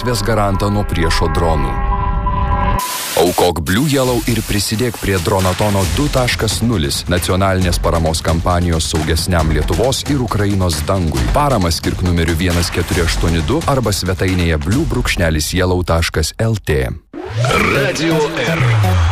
ves garantą nuo priešo dronų. Aukok Blue Yellow ir prisidėk prie Dronatono 2.0 nacionalinės paramos kampanijos saugesniam Lietuvos ir Ukrainos dangui. Paramą skirk numeriu 1482 arba svetainėje blue-yellow.lt. Radio R.